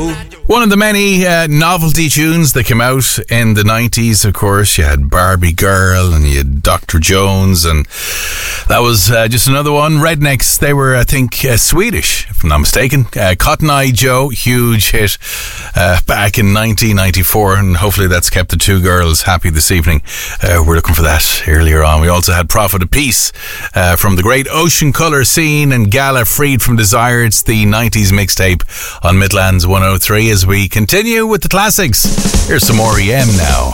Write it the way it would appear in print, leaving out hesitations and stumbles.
One of the many novelty tunes that came out in the 90s, of course. You had Barbie Girl and you had Dr. Jones, and that was just another one. Rednecks, they were, I think, Swedish, if I'm not mistaken. Cotton Eye Joe, huge hit back in 1994, and hopefully that's kept the two girls happy this evening. We're looking for that earlier on. We also had Prophet of Peace from the great Ocean Colour Scene and Gala, Freed from Desire. It's the 90s mixtape on Midlands 103 as we continue with the classics. Here's some more EM now.